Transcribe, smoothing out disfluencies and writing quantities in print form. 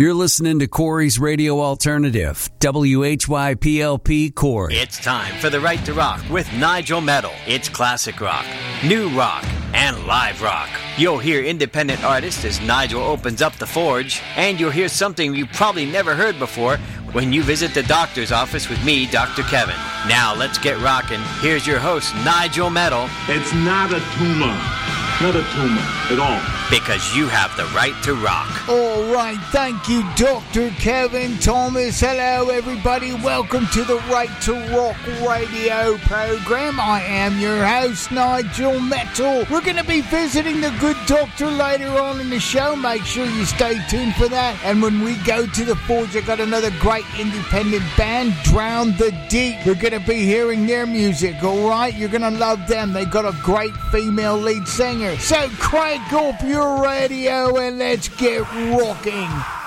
You're listening to Corey's Radio Alternative, WHYPLP Corey. It's time for The Right to Rock with Nigel Metal. It's classic rock, new rock, and live rock. You'll hear independent artists as Nigel opens up the forge, and you'll hear something you probably never heard before when you visit the doctor's office with me, Dr. Kevin. Now let's get rocking. Here's your host, Nigel Metal. It's not a tumor. Not a tumor at all. Because you have the right to rock. All right, thank you, Dr. Kevin Thomas. Hello, everybody. Welcome to the Right to Rock radio program. I am your host, Nigel Metal. We're going to be visiting the good doctor later on in the show. Make sure you stay tuned for that. And when we go to the forge, I got another great independent band, Drown the Deep. We're going to be hearing their music, all right? You're going to love them. They got a great female lead singer. So crank up your radio and let's get rocking.